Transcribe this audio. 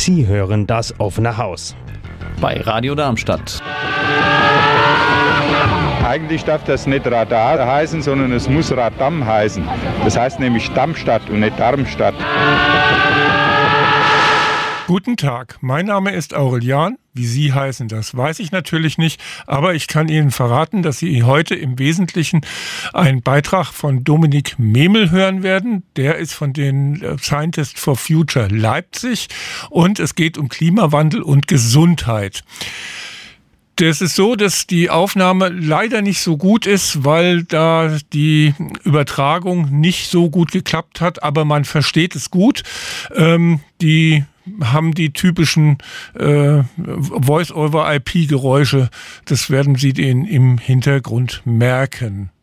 Sie hören das offene Haus. Bei Radio Darmstadt. Eigentlich darf das nicht Radar heißen, sondern es muss Radam heißen. Das heißt nämlich Darmstadt und nicht Darmstadt. Guten Tag, mein Name ist Aurelian. Wie Sie heißen, das weiß ich natürlich nicht, aber ich kann Ihnen verraten, dass Sie heute im Wesentlichen einen Beitrag von Dominik Memel hören werden. Der ist von den Scientists for Future Leipzig und es geht um Klimawandel und Gesundheit. Das ist so, dass die Aufnahme leider nicht so gut ist, weil da die Übertragung nicht so gut geklappt hat, aber man versteht es gut. Die haben die typischen Voice-over-IP-Geräusche. Das werden Sie denen im Hintergrund merken.